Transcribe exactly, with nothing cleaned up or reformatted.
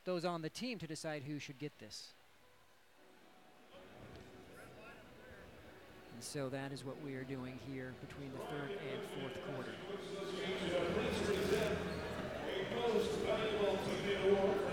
those on the team to decide who should get this. And so that is what we are doing here between the third and fourth quarter.